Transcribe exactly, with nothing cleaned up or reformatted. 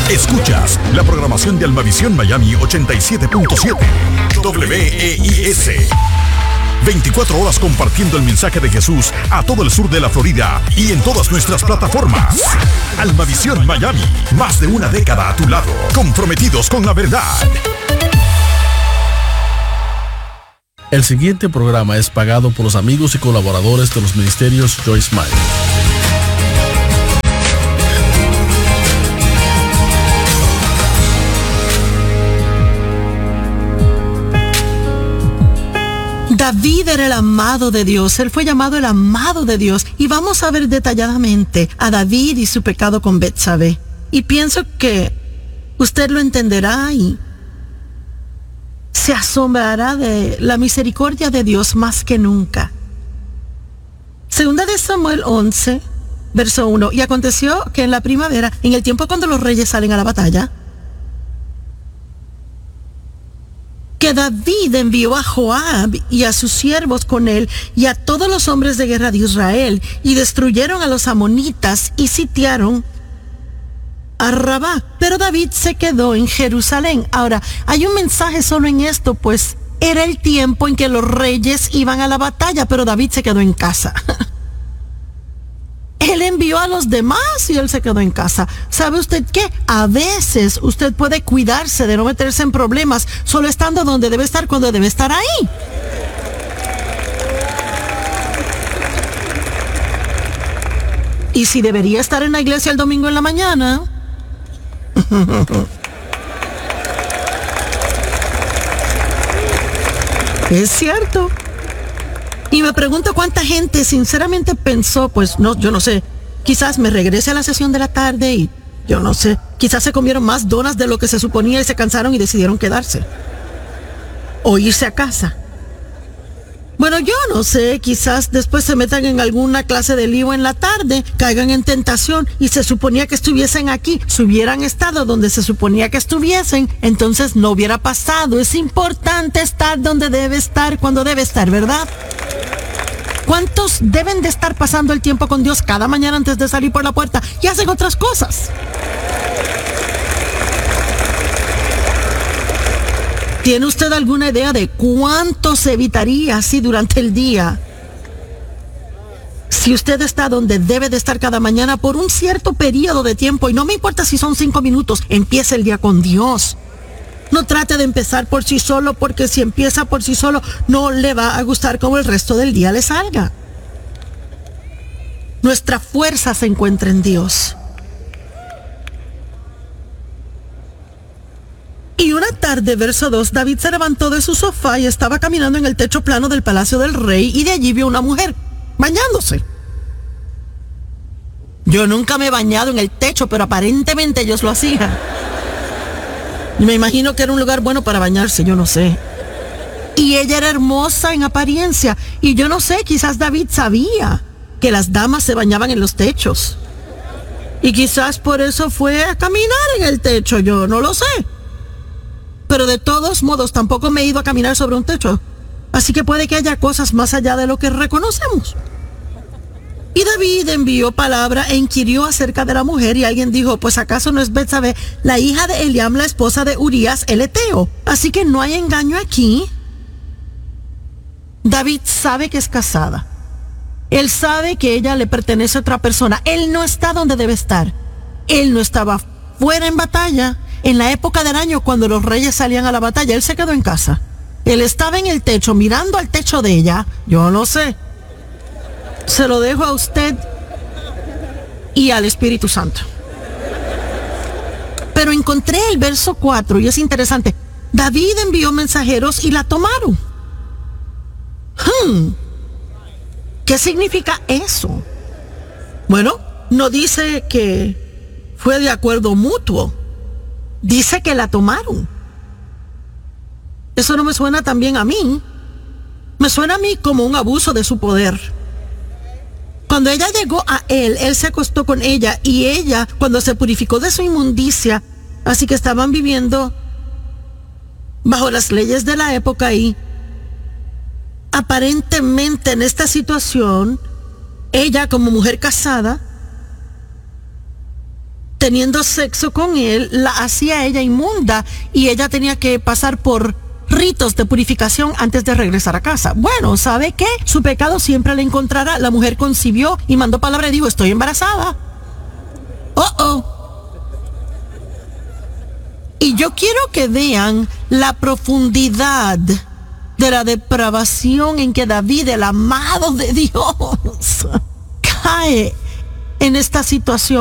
Escuchas la programación de Almavisión Miami ochenta y siete punto siete. W E I S. veinticuatro horas compartiendo el mensaje de Jesús a todo el sur de la Florida y en todas nuestras plataformas. Almavisión Miami, más de una década a tu lado, comprometidos con la verdad. El siguiente programa es pagado por los amigos y colaboradores de los ministerios Joyce Meyer. David era el amado de Dios, él fue llamado el amado de Dios, y vamos a ver detalladamente a David y su pecado con Betsabé. Y pienso que usted lo entenderá y se asombrará de la misericordia de Dios más que nunca. Segunda de Samuel once, verso uno. Y aconteció que en la primavera, en el tiempo cuando los reyes salen a la batalla, que David envió a Joab y a sus siervos con él y a todos los hombres de guerra de Israel, y destruyeron a los amonitas y sitiaron a Rabá. Pero David se quedó en Jerusalén. Ahora, hay un mensaje solo en esto, pues era el tiempo en que los reyes iban a la batalla, pero David se quedó en casa. Él envió a los demás y él se quedó en casa. ¿Sabe usted qué? A veces usted puede cuidarse de no meterse en problemas solo estando donde debe estar cuando debe estar ahí. Y si debería estar en la iglesia el domingo en la mañana, es cierto. Y me pregunto cuánta gente sinceramente pensó, pues no, yo no sé, quizás me regrese a la sesión de la tarde y yo no sé, quizás se comieron más donas de lo que se suponía y se cansaron y decidieron quedarse o irse a casa. Bueno, yo no sé, quizás después se metan en alguna clase de lío en la tarde, caigan en tentación y se suponía que estuviesen aquí. Si hubieran estado donde se suponía que estuviesen, entonces no hubiera pasado. Es importante estar donde debe estar cuando debe estar, ¿verdad? ¿Cuántos deben de estar pasando el tiempo con Dios cada mañana antes de salir por la puerta y hacen otras cosas? ¿Tiene usted alguna idea de cuánto se evitaría así durante el día si usted está donde debe de estar cada mañana por un cierto periodo de tiempo? Y no me importa si son cinco minutos, empiece el día con Dios. No trate de empezar por sí solo, porque si empieza por sí solo no le va a gustar cómo el resto del día le salga. Nuestra fuerza se encuentra en Dios. Y una tarde, verso dos, David se levantó de su sofá y estaba caminando en el techo plano del palacio del rey, y de allí vio una mujer bañándose. Yo nunca me he bañado en el techo, pero aparentemente ellos lo hacían. Y me imagino que era un lugar bueno para bañarse, yo no sé. Y ella era hermosa en apariencia, y yo no sé, quizás David sabía que las damas se bañaban en los techos. Y quizás por eso fue a caminar en el techo, yo no lo sé. Pero de todos modos tampoco me he ido a caminar sobre un techo. Así que puede que haya cosas más allá de lo que reconocemos. Y David envió palabra e inquirió acerca de la mujer, y alguien dijo, pues acaso no es Betsabé, la hija de Eliam, la esposa de Urías el Eteo. Así que no hay engaño aquí. David sabe que es casada. Él sabe que ella le pertenece a otra persona. Él no está donde debe estar. Él no estaba fuera en batalla. En la época del año, cuando los reyes salían a la batalla, él se quedó en casa. Él estaba en el techo, mirando al techo de ella. Yo no sé. Se lo dejo a usted y al Espíritu Santo. Pero encontré el verso cuatro y es interesante. David envió mensajeros y la tomaron. Hmm. ¿Qué significa eso? Bueno, no dice que fue de acuerdo mutuo. Dice que la tomaron. Eso no me suena tan bien a mí. Me suena a mí como un abuso de su poder. Cuando ella llegó a él, él se acostó con ella, y ella, cuando se purificó de su inmundicia, así que estaban viviendo bajo las leyes de la época, y aparentemente en esta situación, ella como mujer casada, teniendo sexo con él, la hacía ella inmunda y ella tenía que pasar por ritos de purificación antes de regresar a casa. Bueno, ¿sabe qué? Su pecado siempre le encontrará. La mujer concibió y mandó palabra y dijo, estoy embarazada. Oh, oh. Y yo quiero que vean la profundidad de la depravación en que David, el amado de Dios, cae en esta situación.